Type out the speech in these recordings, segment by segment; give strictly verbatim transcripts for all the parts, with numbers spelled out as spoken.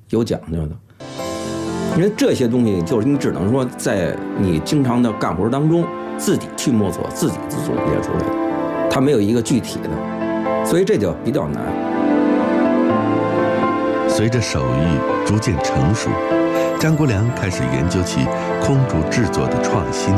有讲究的。因为这些东西就是你只能说在你经常的干活当中自己去摸索，自己自总结出来的，它没有一个具体的，所以这就比较难。 随着手艺逐渐成熟，张国良开始研究起空竹制作的创新。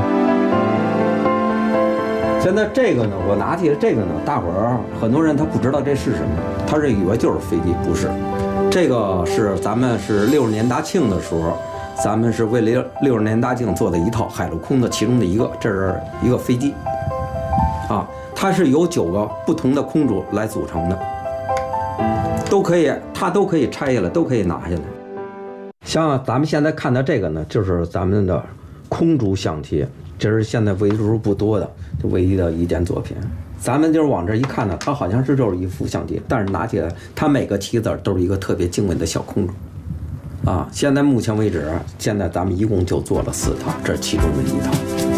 现在这个呢，我拿起这个呢，大伙儿很多人他不知道这是什么，他是以为就是飞机，不是。这个是咱们是六十年大庆的时候，咱们是为了六十年大庆做的一套海陆空的其中的一个，这是一个飞机，啊，它是由九个不同的空竹来组成的，都可以，它都可以拆下来，都可以拿下来。像咱们现在看的这个呢，就是咱们的空竹象棋，这是现在为数不多的就唯一的一件作品。咱们就是往这一看呢，它好像是就是一副象棋，但是拿起来，它每个棋子都是一个特别精美的小空竹，啊，现在目前为止，现在咱们一共就做了四套，这是其中的一套。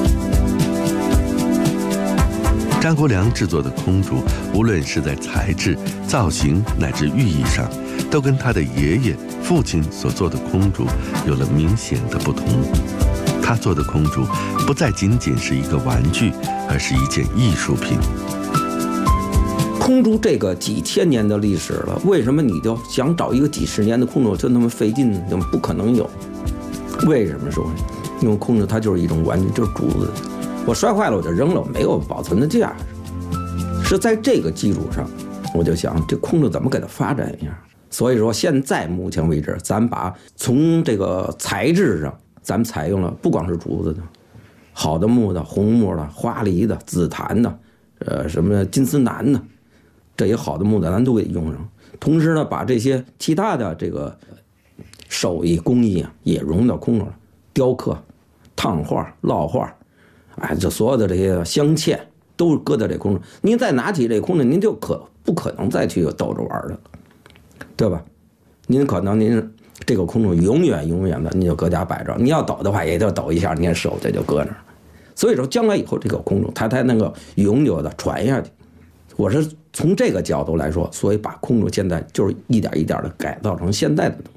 张国良制作的空竹，无论是在材质、造型乃至寓意上，都跟他的爷爷、父亲所做的空竹有了明显的不同。他做的空竹不再仅仅是一个玩具，而是一件艺术品。 空竹这个几千年的历史了，为什么你就想找一个几十年的空竹就那么费劲呢？不可能有。为什么说？因为空竹它就是一种玩具，就是竹子，我摔坏了我就扔了，没有保存的价值。是在这个基础上，我就想这空竹怎么给它发展一下。所以说现在目前为止，咱把从这个材质上，咱们采用了不光是竹子的，好的木的、红木的、花梨的、紫檀的，呃，什么金丝楠的，这些好的木的咱都给用上。同时呢，把这些其他的这个手艺工艺啊，也融到空中了，雕刻、烫画、烙画，哎，这所有的这些镶嵌都搁在这空中。您再拿起这空中，您就可不可能再去逗着玩的了，对吧？您可能您这个空中永远永远的你就搁家摆着，你要抖的话也就抖一下，你手这就搁那儿。所以说将来以后这个空中它才能够永久的传下去。我是从这个角度来说，所以把空中现在就是一点一点的改造成现在的东西。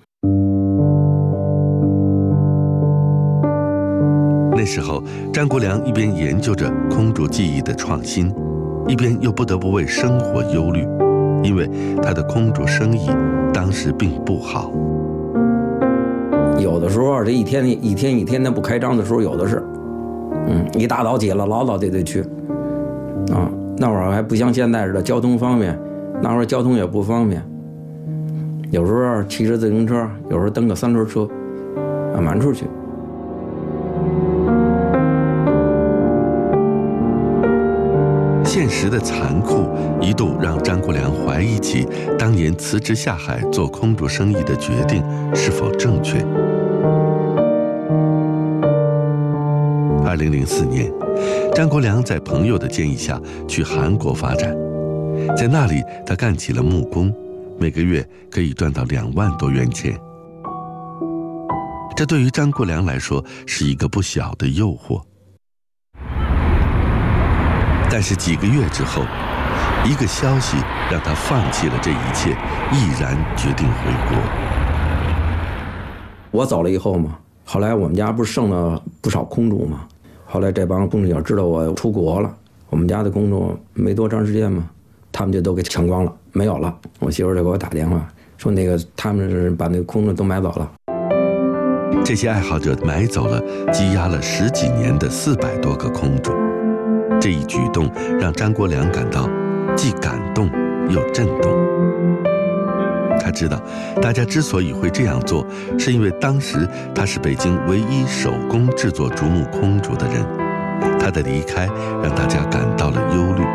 那时候张国良一边研究着空竹技艺的创新，一边又不得不为生活忧虑，因为他的空竹生意当时并不好。 有的时候这一天一天一天的不开张的时候有的是，嗯，一大早起了老早得得去，啊，那会儿还不像现在似的交通方便，那会儿交通也不方便，有时候骑着自行车，有时候蹬个三轮车，啊，满处去。 现实的残酷一度让张国良怀疑起当年辞职下海做空竹生意的决定是否正确。二零零四年，张国良在朋友的建议下去韩国发展，在那里他干起了木工，每个月可以赚到两万多元钱。这对于张国良来说是一个不小的诱惑。但是几个月之后，一个消息让他放弃了这一切，毅然决定回国。 我走了以后嘛，后来我们家不是剩了不少空竹嘛，后来这帮空竹友知道我出国了，我们家的空竹没多长时间嘛，他们就都给抢光了，没有了。我媳妇就给我打电话说，那个他们是把那个空竹都买走了。 这些爱好者买走了积压了十几年的四百多个空竹。这一举动让张国良感到既感动又震动。他知道，大家之所以会这样做，是因为当时他是北京唯一手工制作竹木空竹的人。他的离开让大家感到了忧虑。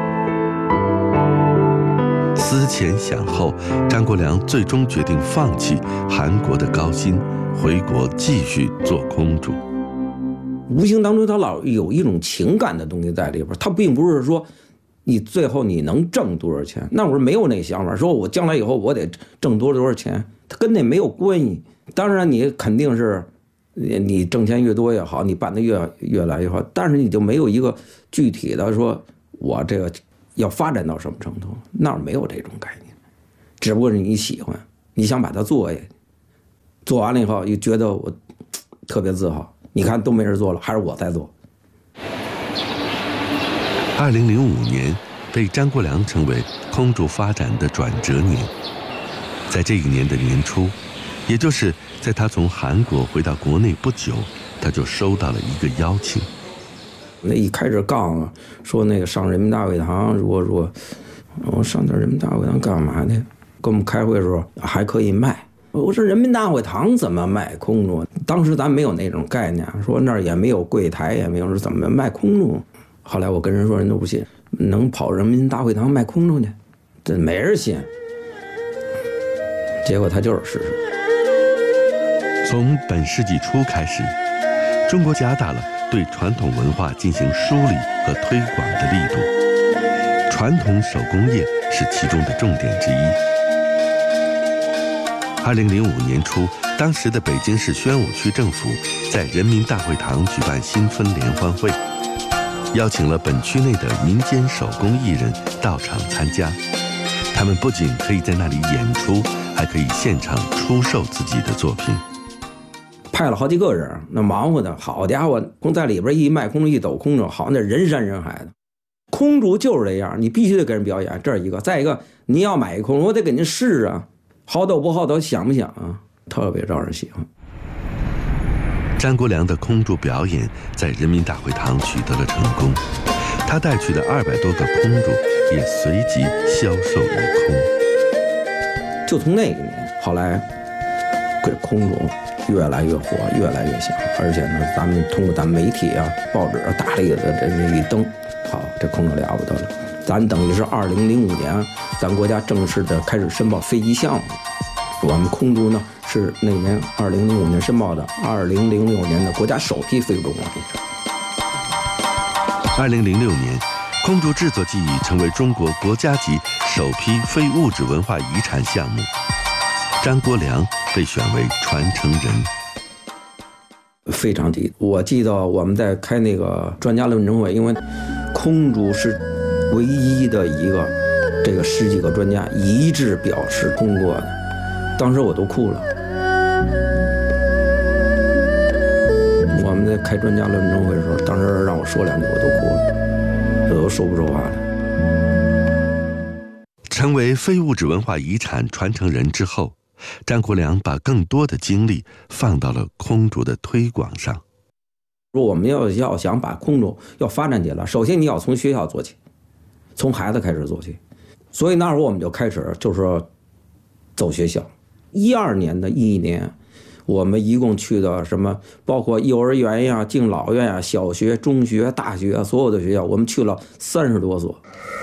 思前想后，张国良最终决定放弃韩国的高薪，回国继续做空竹。 无形当中他老有一种情感的东西在里边，他并不是说你最后你能挣多少钱，那会儿没有那想法，说我将来以后我得挣多多少钱，他跟那没有关系。当然你肯定是你挣钱越多越好，你办的越越来越好，但是你就没有一个具体的说我这个要发展到什么程度，那儿没有这种概念，只不过是你喜欢，你想把它做下去， 做完了以后又觉得我特别自豪，你看都没人做了，还是我在做。 二零零五年被张国良称为空主发展的转折年，在这一年的年初，也就是在他从韩国回到国内不久，他就收到了一个邀请。 那一开始杠啊，说那个上人民大会堂，如果说我上这人民大会堂干嘛呢？跟我们开会的时候还可以卖。我说人民大会堂怎么卖空中？当时咱没有那种概念，说那儿也没有柜台，也没有说怎么卖空中。后来我跟人说，人都不信，能跑人民大会堂卖空中去，这没人信。结果他就是事实。 从本世纪初开始，中国加大了对传统文化进行梳理和推广的力度，传统手工业是其中的重点之一。二零零五年初，当时的北京市宣武区政府在人民大会堂举办新春联欢会，邀请了本区内的民间手工艺人到场参加。他们不仅可以在那里演出，还可以现场出售自己的作品。 派了好几个人，那忙活的好家伙，空在里边一卖空中一抖空中，好那人山人海的。空竹就是这样，你必须得给人表演，这是一个。再一个，你要买一空，我得给您试啊，好抖不好抖，想不想啊？特别招人喜欢。 张国良的空竹表演在人民大会堂取得了成功，他带去的二百多个空竹也随即销售一空。 就从那一年，后来这空竹越来越火，越来越响，而且呢，咱们通过咱媒体啊、报纸啊大力的这么一登，好，这空中了不得了。咱等于是二零零五年，咱国家正式的开始申报飞机项目。我们空竹呢是那年二零零五年申报的，二零零六年的国家首批非物质文化遗产。 二零零六年，空竹制作技艺成为中国国家级首批非物质文化遗产项目，张国良被选为传承人。 非常低，我记得我们在开那个专家论证会，因为空竹是唯一的一个这个十几个专家一致表示通过的，当时我都哭了。我们在开专家论证会的时候，当时让我说两句我都哭了，我都说不出话来。 成为非物质文化遗产传承人之后，张国良把更多的精力放到了空竹的推广上。 说我们要要想把空竹要发展起来，首先你要从学校做起，从孩子开始做起。所以那会儿我们就开始就是说走学校。一二年的一年，我们一共去的什么，包括幼儿园呀、敬老院呀、小学、中学、大学，所有的学校，我们去了三十多所。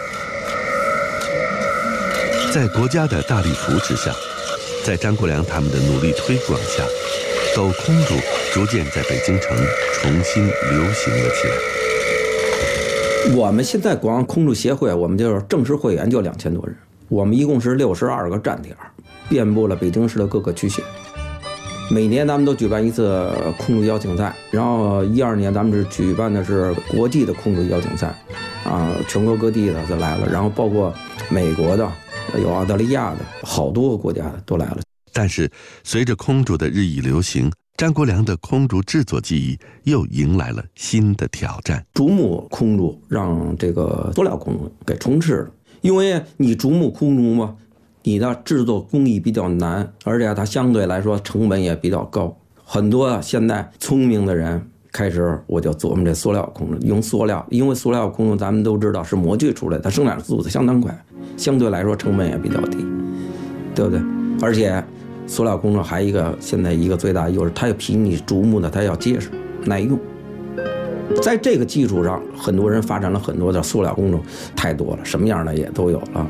在国家的大力扶持下，在张国良他们的努力推广下，抖空竹逐渐在北京城重新流行了起来。 我们现在光空竹协会，我们就是正式会员就两千多人，我们一共是六十二个站点，遍布了北京市的各个区县。每年咱们都举办一次空竹邀请赛，然后一二年咱们是举办的是国际的空竹邀请赛，啊，全国各地的都来了，然后包括美国的，有澳大利亚的，好多个国家的都来了。 但是随着空竹的日益流行，张国良的空竹制作技艺又迎来了新的挑战。 竹木空竹让这个塑料空竹给充斥了，因为你竹木空竹嘛，你的制作工艺比较难，而且它相对来说成本也比较高。很多现在聪明的人开始我就琢磨这塑料空竹，用塑料，因为塑料空竹咱们都知道是模具出来的，它生产速度相当快，相对来说成本也比较低，对不对？而且塑料空竹还有一个现在一个最大的优势，它要比你竹木的它要结实耐用。在这个基础上，很多人发展了很多的塑料空竹，太多了，什么样的也都有了。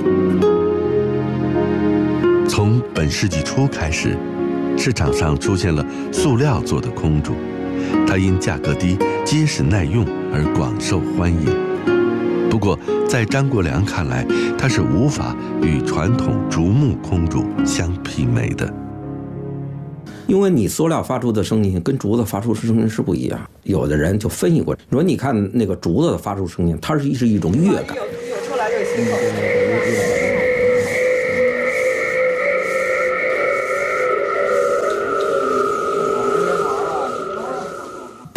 从本世纪初开始，市场上出现了塑料做的空竹，它因价格低、结实耐用而广受欢迎。不过，在张国良看来，它是无法与传统竹木空竹相媲美的。 因为你塑料发出的声音跟竹子发出的声音是不一样，有的人就分析过，你说你看那个竹子的发出声音，它是是一种乐感。 有出来就行。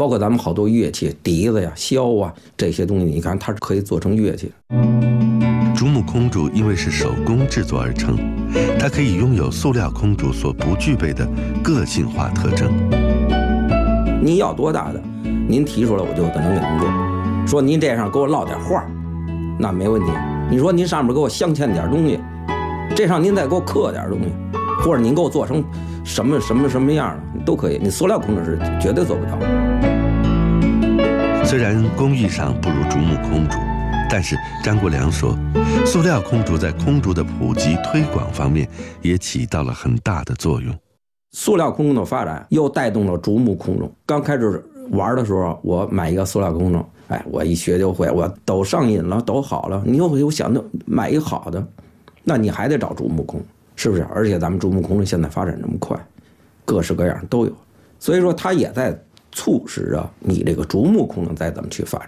包括咱们好多乐器，笛子呀、箫啊这些东西，你看它是可以做成乐器。 竹木空竹因为是手工制作而成，它可以拥有塑料空竹所不具备的个性化特征。 你要多大的，您提出来我就可能给您做。说您这上给我烙点画，那没问题。你说您上面给我镶嵌点东西，这上您再给我刻点东西，或者您给我做成什么什么什么样的都可以。你塑料空竹是绝对做不到。 虽然工艺上不如竹木空竹，但是张国良说，塑料空竹在空竹的普及推广方面也起到了很大的作用。 塑料空竹的发展又带动了竹木空竹。刚开始玩的时候，我买一个塑料空竹，哎，我一学就会，我都上瘾了，都好了。你又有想着买一个好的，那你还得找竹木空，是不是？而且咱们竹木空现在发展这么快，各式各样都有，所以说它也在促使着你这个竹木空能再怎么去发展。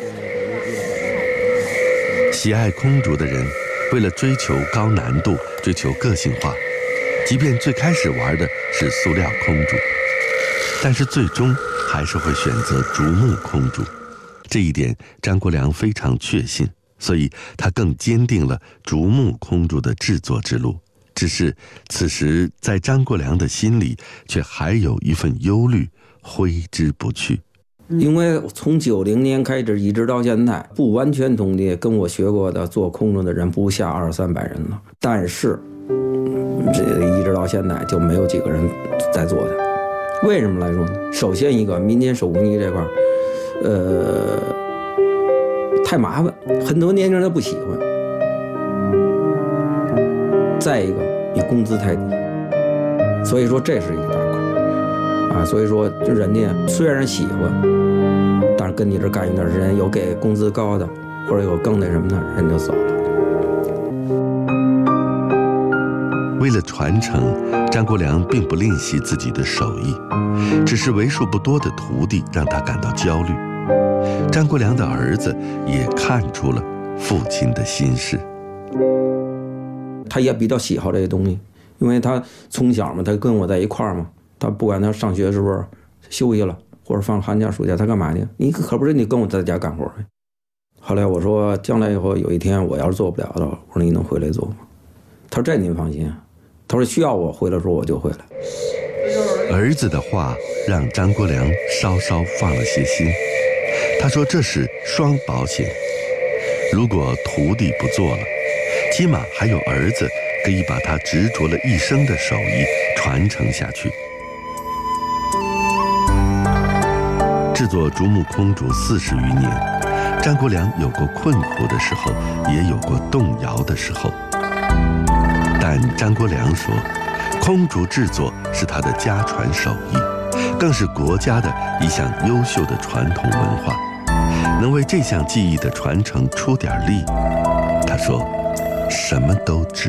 喜爱空竹的人，为了追求高难度、追求个性化，即便最开始玩的是塑料空竹，但是最终还是会选择竹木空竹。这一点张国良非常确信，所以他更坚定了竹木空竹的制作之路。只是此时在张国良的心里，却还有一份忧虑挥之不去。 因为从九零年开始一直到现在，不完全统计，跟我学过的做空中的人不下二三百人了。但是这一直到现在就没有几个人在做的。为什么来说呢？首先一个，民间手工艺这块，呃，太麻烦，很多年轻人都不喜欢。再一个，你工资太低，所以说这是一个大块啊。所以说，就人家虽然喜欢，但是跟你这干一段时间，有给工资高的，或者有更那什么的，人就走了。 为了传承，张国良并不吝惜自己的手艺，只是为数不多的徒弟让他感到焦虑。张国良的儿子也看出了父亲的心事。 他也比较喜好这些东西，因为他从小嘛，他跟我在一块儿嘛，他不管他上学时候休息了，或者放寒假暑假，他干嘛去？你可不是你跟我在家干活。后来我说，将来以后有一天我要是做不了了，我说你能回来做吗？他说这您放心，他说需要我回来的时候我就回来。 儿子的话让张国良稍稍放了些心。他说这是双保险，如果徒弟不做了，起码还有儿子可以把他执着了一生的手艺传承下去。制作竹木空竹四十余年，张国良有过困苦的时候，也有过动摇的时候。但张国良说，空竹制作是他的家传手艺，更是国家的一项优秀的传统文化。能为这项技艺的传承出点力，他说什么都值。